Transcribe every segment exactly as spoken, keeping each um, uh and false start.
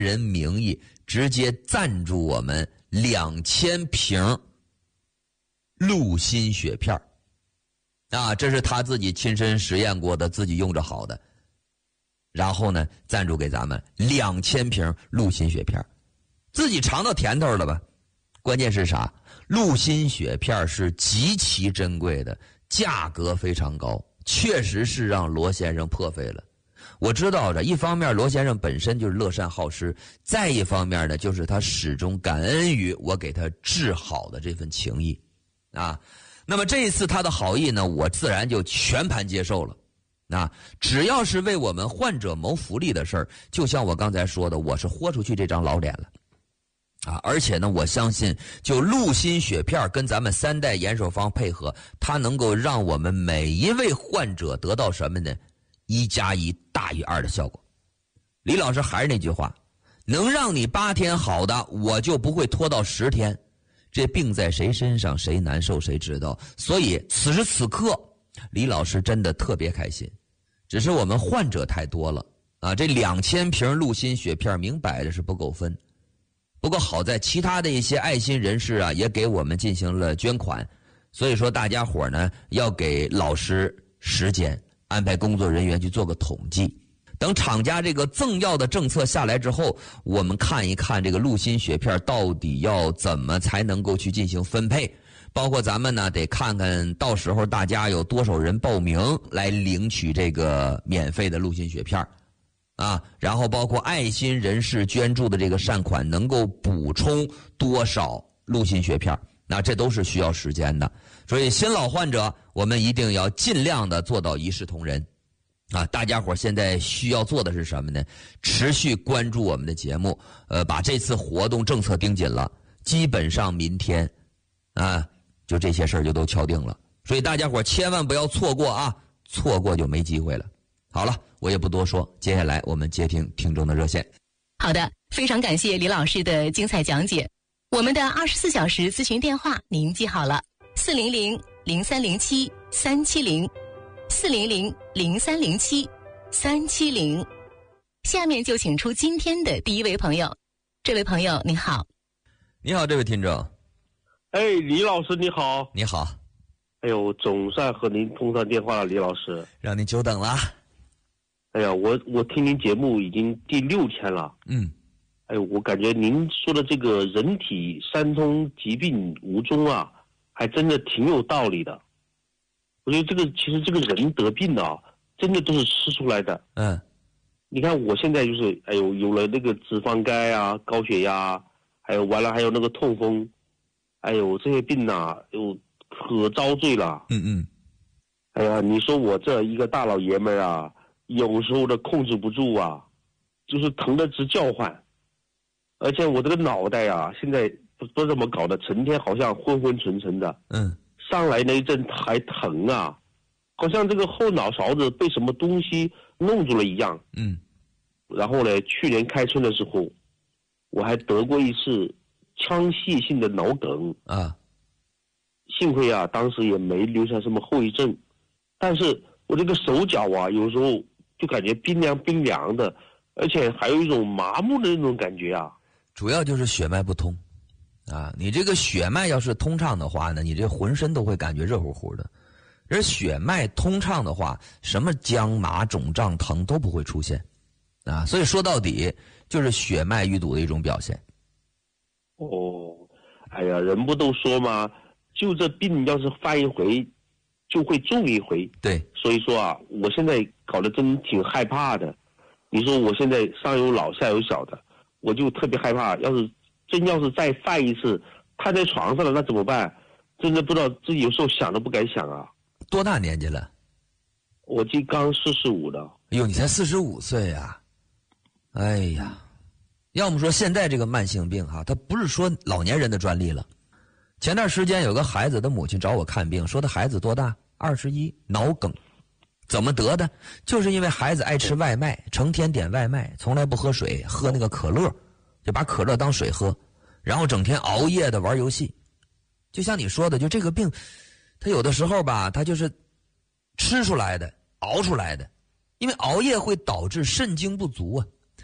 人名义直接赞助我们两千瓶鹿心血片啊，这是他自己亲身实验过的，自己用着好的。然后呢，赞助给咱们两千瓶鹿心血片，自己尝到甜头了吧？关键是啥？鹿心血片是极其珍贵的，价格非常高，确实是让罗先生破费了。我知道的，一方面罗先生本身就是乐善好施，再一方面呢，就是他始终感恩于我给他治好的这份情谊啊。那么这一次他的好意呢，我自然就全盘接受了。啊，只要是为我们患者谋福利的事儿，就像我刚才说的，我是豁出去这张老脸了。啊，而且呢，我相信就鹿心血片跟咱们三代延寿方配合，它能够让我们每一位患者得到什么呢？一加一大于二的效果。李老师还是那句话，能让你八天好的，我就不会拖到十天。这病在谁身上，谁难受谁知道。所以此时此刻，李老师真的特别开心。只是我们患者太多了啊，这两千瓶鹿心血片明摆着是不够分。不过好在其他的一些爱心人士啊，也给我们进行了捐款，所以说大家伙呢要给老师时间，安排工作人员去做个统计。等厂家这个赠药的政策下来之后，我们看一看这个鹿心血片到底要怎么才能够去进行分配。包括咱们呢，得看看到时候大家有多少人报名来领取这个免费的鹿心血片啊，然后包括爱心人士捐助的这个善款能够补充多少鹿心血片，那这都是需要时间的。所以新老患者，我们一定要尽量的做到一视同仁啊！大家伙现在需要做的是什么呢？持续关注我们的节目，呃，把这次活动政策盯紧了，基本上明天啊。就这些事儿就都敲定了，所以大家伙千万不要错过啊！错过就没机会了。好了，我也不多说，接下来我们接听听众的热线。 好的，非常感谢李老师的精彩讲解。我们的二十四小时咨询电话您记好了：四零零零三零七三七零，四零零零三零七三七零。下面就请出今天的第一位朋友。这位朋友您好。 你好，这位听众。 哎，李老师你好。 你好。 哎呦，总算和您通上电话了，李老师。 让您久等了。 哎呀，我我听您节目已经第六天了。 嗯。 哎呦，我感觉您说的这个人体三通疾病无踪啊，还真的挺有道理的。我觉得这个其实这个人得病啊，真的都是吃出来的。 嗯。 你看我现在就是哎呦，有了那个脂肪肝啊、高血压，还有完了还有那个痛风。哎呦，这些病呐、啊，又可遭罪了。 嗯嗯。 哎呀，你说我这一个大老爷们儿啊，有时候的控制不住啊，就是疼得直叫唤。而且我这个脑袋啊，现在不不知道怎么搞的，成天好像昏昏沉沉的。 嗯。 上来那一阵还疼啊，好像这个后脑勺子被什么东西弄住了一样。 嗯。 然后呢，去年开春的时候，我还得过一次腔隙性的脑梗啊， 幸亏啊，当时也没留下什么后遗症，但是我这个手脚啊，有时候就感觉冰凉冰凉的，而且还有一种麻木的那种感觉啊。 主要就是血脉不通，啊，你这个血脉要是通畅的话呢，你这浑身都会感觉热乎乎的。而血脉通畅的话，什么僵麻肿胀疼都不会出现，啊，所以说到底就是血脉淤堵的一种表现。 哦，哎呀，人不都说吗？就这病要是犯一回，就会中一回。 对， 所以说啊，我现在搞得真挺害怕的。你说我现在上有老下有小的，我就特别害怕，要是真要是再犯一次，瘫在床上了，那怎么办？真的不知道，自己有时候想都不敢想啊。 多大年纪了？ 我今刚四十五的。 哎呦，你才四十五岁呀！哎呀。要么说现在这个慢性病哈，它不是说老年人的专利了。前段时间有个孩子的母亲找我看病，说他孩子多大？二十一，脑梗。怎么得的？就是因为孩子爱吃外卖，成天点外卖，从来不喝水，喝那个可乐，就把可乐当水喝，然后整天熬夜的玩游戏。就像你说的，就这个病，他有的时候吧，他就是吃出来的，熬出来的。因为熬夜会导致肾精不足啊。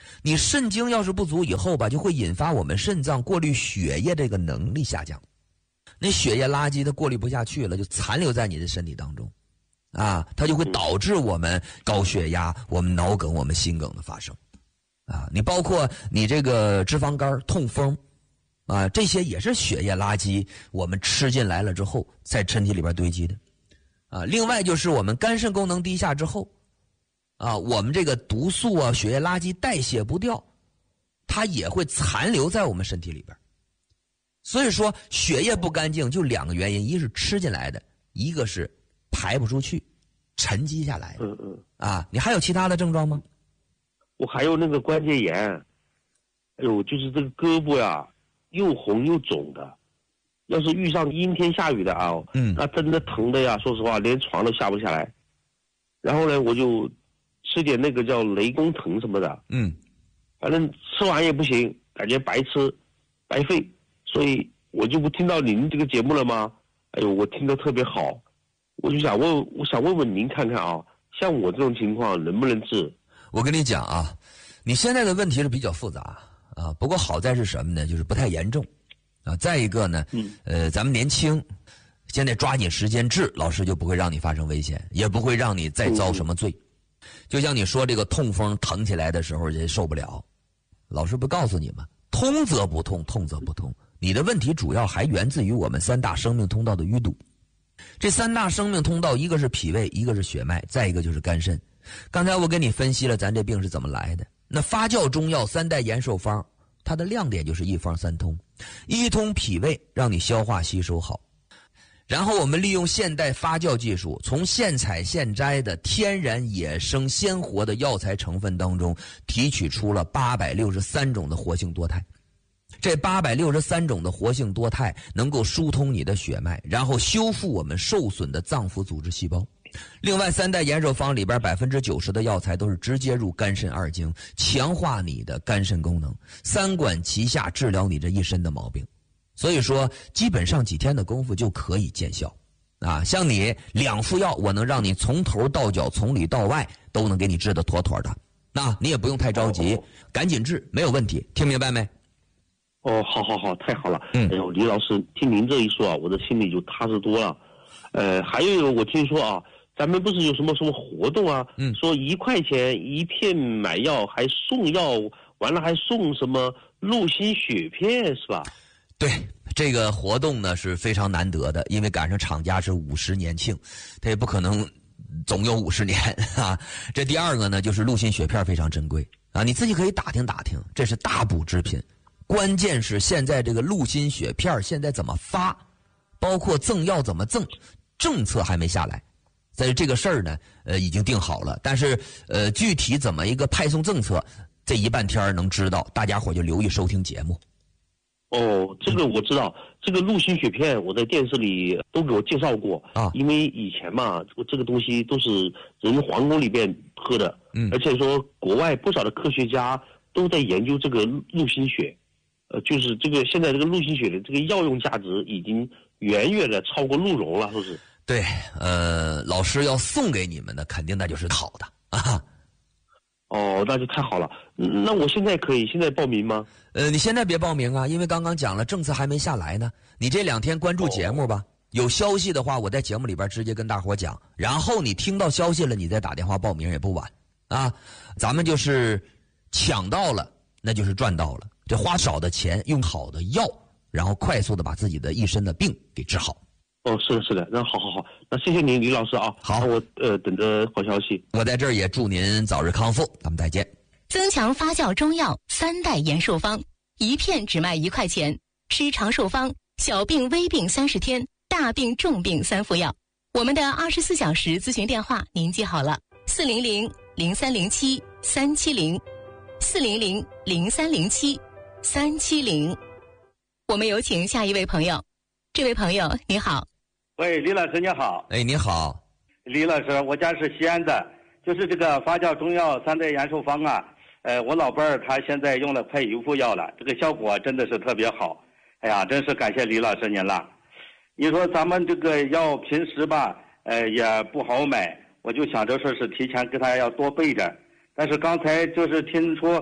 你肾精要是不足以后吧，就会引发我们肾脏过滤血液这个能力下降，那血液垃圾它过滤不下去了，就残留在你的身体当中，啊，它就会导致我们高血压、我们脑梗、我们心梗的发生，啊，你包括你这个脂肪肝、痛风，啊，这些也是血液垃圾，我们吃进来了之后，在身体里边堆积的，啊，另外就是我们肝肾功能低下之后。啊，我们这个毒素啊、血液垃圾代谢不掉，它也会残留在我们身体里边。所以说，血液不干净就两个原因，一是吃进来的，一个是排不出去，沉积下来的。 嗯嗯。 啊，你还有其他的症状吗？ 我还有那个关节炎，哎呦，就是这个胳膊呀，又红又肿的。要是遇上阴天下雨的啊，嗯，那真的疼的呀，说实话，连床都下不下来。然后呢，我就吃点那个叫雷公藤什么的，嗯，反正吃完也不行，感觉白吃白费，所以我就不听到您这个节目了吗？哎呦，我听得特别好，我就想问，我想问问您看看啊，像我这种情况能不能治？ 我跟你讲啊，你现在的问题是比较复杂啊，不过好在是什么呢？就是不太严重啊。再一个呢，嗯，呃，咱们年轻。现在抓紧时间治，老师就不会让你发生危险，也不会让你再遭什么罪。就像你说这个痛风疼起来的时候也受不了，老师不告诉你吗？通则不痛，痛则不痛。你的问题主要还源自于我们三大生命通道的淤堵。这三大生命通道，一个是脾胃，一个是血脉，再一个就是肝肾。刚才我给你分析了咱这病是怎么来的。那发酵中药三代延寿方，它的亮点就是一方三通，一通脾胃，让你消化吸收好。然后我们利用现代发酵技术，从现采现摘的天然野生鲜活的药材成分当中，提取出了八百六十三种的活性多肽。这八百六十三种的活性多肽能够疏通你的血脉，然后修复我们受损的脏腑组织细胞。另外，三代延寿方里边百分之九十的药材都是直接入肝肾二经，强化你的肝肾功能，三管齐下，治疗你这一身的毛病。所以说，基本上几天的功夫就可以见效，啊，像你两副药，我能让你从头到脚、从里到外都能给你治得妥妥的，那你也不用太着急，哦、赶紧治，没有问题，听明白没？ 哦，好好好，太好了。嗯，哎呦，李老师，听您这一说啊，我的心里就踏实多了。呃，还有一个，我听说啊，咱们不是有什么什么活动啊？嗯，说一块钱一片买药，还送药，完了还送什么鹿心血片，是吧？ 对，这个活动呢是非常难得的，因为赶上厂家是五十年庆，它也不可能总有五十年啊。这第二个呢，就是鹿心血片非常珍贵啊，你自己可以打听打听，这是大补之品。关键是现在这个鹿心血片现在怎么发，包括赠药怎么赠，政策还没下来。在这个事儿呢，呃，已经定好了，但是呃，具体怎么一个派送政策，这一半天能知道，大家伙就留意收听节目。 哦，这个我知道，这个鹿心血片我在电视里都给我介绍过啊，因为以前嘛，这个东西都是人皇宫里边喝的，嗯，而且说国外不少的科学家都在研究这个鹿心血，呃，就是这个现在这个鹿心血的这个药用价值已经远远的超过鹿茸了，是不是？ 对，呃，老师要送给你们的，肯定那就是好的啊。 哦，那就太好了。那我现在可以现在报名吗？ 呃，你现在别报名啊，因为刚刚讲了，政策还没下来呢。你这两天关注节目吧，哦、有消息的话，我在节目里边直接跟大伙讲。然后你听到消息了，你再打电话报名也不晚啊。咱们就是抢到了，那就是赚到了。这花少的钱，用好的药，然后快速的把自己的一身的病给治好。 哦，是的，是的，那好好好，那谢谢您，李老师啊。 好， 我呃等着好消息。 我在这儿也祝您早日康复，咱们再见。 增强发酵中药三代延寿方，一片只卖一块钱，吃长寿方，小病微病三十天，大病重病三副药。我们的二十四小时咨询电话您记好了：四零零零三零七三七零，四零零零三零七三七零。我们有请下一位朋友，这位朋友你好。 喂，李老师你好。 哎，你好， 李老师，我家是西安的，就是这个发酵中药三代延寿方啊，呃，我老伴儿他现在用了快一副药了，这个效果真的是特别好。哎呀，真是感谢李老师您了。你说咱们这个药平时吧，呃，也不好买，我就想着说是提前给他要多备着。但是刚才就是听说，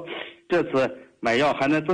这次买药还能增